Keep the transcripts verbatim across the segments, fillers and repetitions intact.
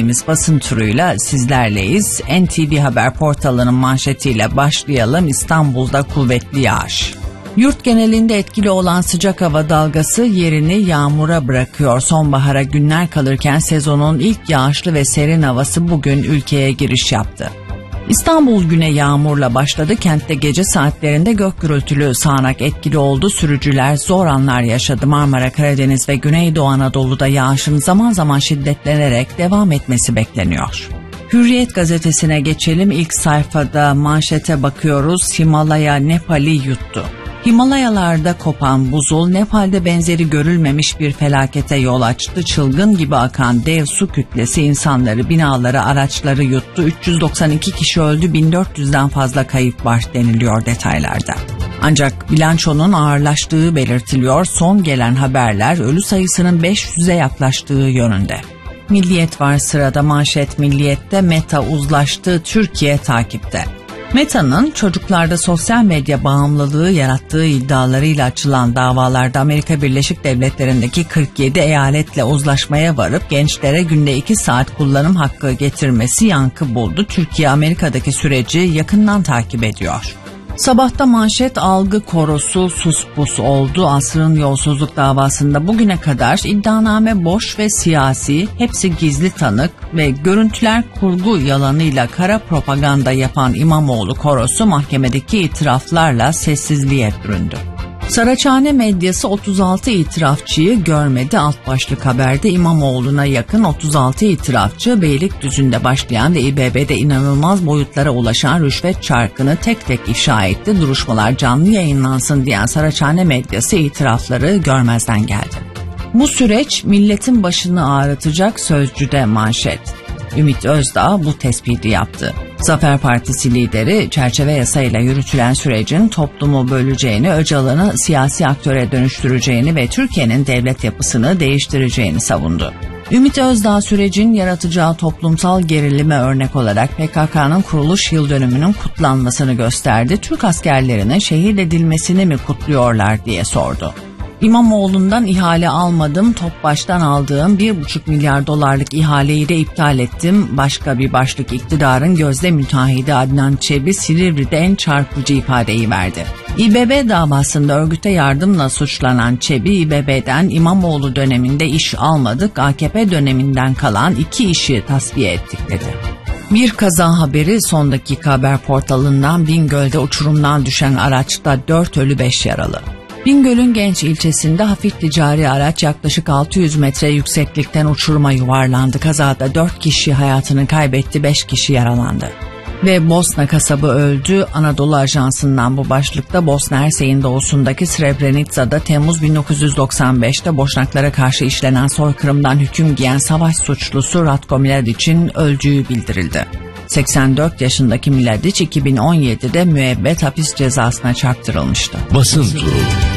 vereceğimiz basın turuyla sizlerleyiz. N T V Haber portalının manşetiyle başlayalım. İstanbul'da kuvvetli yağış. Yurt genelinde etkili olan sıcak hava dalgası yerini yağmura bırakıyor. Sonbahara günler kalırken sezonun ilk yağışlı ve serin havası bugün ülkeye giriş yaptı. İstanbul güne yağmurla başladı. Kentte gece saatlerinde gök gürültülü sağanak etkili oldu. Sürücüler zor anlar yaşadı. Marmara, Karadeniz ve Güneydoğu Anadolu'da yağışın zaman zaman şiddetlenerek devam etmesi bekleniyor. Hürriyet gazetesine geçelim. İlk sayfada manşete bakıyoruz. Himalaya Nepal'i yuttu. Himalayalarda kopan buzul Nepal'de benzeri görülmemiş bir felakete yol açtı. Çılgın gibi akan dev su kütlesi insanları, binaları, araçları yuttu. üç yüz doksan iki kişi öldü, bin dört yüzden fazla kayıp var deniliyor detaylarda. Ancak bilançonun ağırlaştığı belirtiliyor. Son gelen haberler ölü sayısının beş yüze yaklaştığı yönünde. Milliyet var sırada, manşet Milliyet'te. Meta uzlaştı, Türkiye takipte. Meta'nın çocuklarda sosyal medya bağımlılığı yarattığı iddialarıyla açılan davalarda Amerika Birleşik Devletleri'ndeki kırk yedi eyaletle uzlaşmaya varıp gençlere günde iki saat kullanım hakkı getirmesi yankı buldu. Türkiye Amerika'daki süreci yakından takip ediyor. Sabahta manşet algı korosu sus pus oldu. Asrın yolsuzluk davasında bugüne kadar iddianame boş ve siyasi, hepsi gizli tanık ve görüntüler kurgu yalanıyla kara propaganda yapan İmamoğlu korosu mahkemedeki itiraflarla sessizliğe büründü. Saraçhane medyası otuz altı itirafçıyı görmedi. Alt başlık haberde İmamoğlu'na yakın otuz altı itirafçı Beylikdüzü'nde başlayan ve İBB'de inanılmaz boyutlara ulaşan rüşvet çarkını tek tek ifşa etti. Duruşmalar canlı yayınlansın diyen Saraçhane medyası itirafları görmezden geldi. Bu süreç milletin başını ağrıtacak Sözcü'de manşet. Ümit Özdağ bu tespiti yaptı. Zafer Partisi lideri çerçeve yasayla yürütülen sürecin toplumu böleceğini, Öcalan'ı siyasi aktöre dönüştüreceğini ve Türkiye'nin devlet yapısını değiştireceğini savundu. Ümit Özdağ sürecin yaratacağı toplumsal gerilime örnek olarak P K K'nın kuruluş yıl dönümünün kutlanmasını gösterdi. Türk askerlerinin şehit edilmesini mi kutluyorlar diye sordu. İmamoğlu'ndan ihale almadım, Topbaş'tan aldığım bir buçuk milyar dolarlık ihaleyi de iptal ettim. Başka bir başlık iktidarın gözde müteahhidi Adnan Çebi Silivri'de en çarpıcı ifadeyi verdi. İBB davasında örgüte yardımla suçlanan Çebi, İBB'den İmamoğlu döneminde iş almadık, A K P döneminden kalan iki işi tasfiye ettik dedi. Bir kaza haberi Son Dakika Haber portalından. Bingöl'de uçurumdan düşen araçta dört ölü beş yaralı. Bingöl'ün Genç ilçesinde hafif ticari araç yaklaşık altı yüz metre yükseklikten uçuruma yuvarlandı. Kazada dört kişi hayatını kaybetti, beş kişi yaralandı. Ve Bosna kasabı öldü. Anadolu Ajansı'ndan bu başlıkta. Bosna Hersey'in doğusundaki Srebrenica'da Temmuz bin dokuz yüz doksan beşte Boşnaklara karşı işlenen soykırımdan hüküm giyen savaş suçlusu Ratko Mladić'in öldüğü bildirildi. seksen dört yaşındaki Mladić iki bin on yedide müebbet hapis cezasına çarptırılmıştı. Basın turu.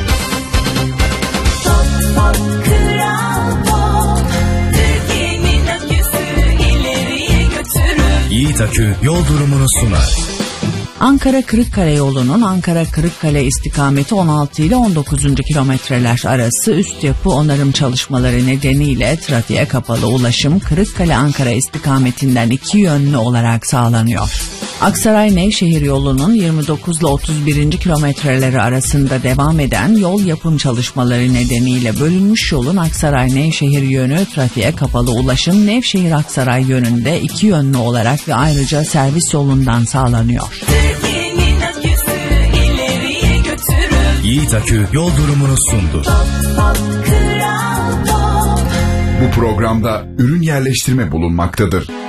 Yiğit Akü yol durumunu sunar. Ankara-Kırıkkale yolunun Ankara-Kırıkkale istikameti on altı ile on dokuzuncu kilometreler arası üst yapı onarım çalışmaları nedeniyle trafiğe kapalı ulaşım Kırıkkale-Ankara istikametinden iki yönlü olarak sağlanıyor. Aksaray-Nevşehir yolunun yirmi dokuz ile otuz birinci kilometreleri arasında devam eden yol yapım çalışmaları nedeniyle bölünmüş yolun Aksaray-Nevşehir yönü trafiğe kapalı ulaşım Nevşehir-Aksaray yönünde iki yönlü olarak ve ayrıca servis yolundan sağlanıyor. Yiğit Akü yol durumunu sundu. Bu programda ürün yerleştirme bulunmaktadır.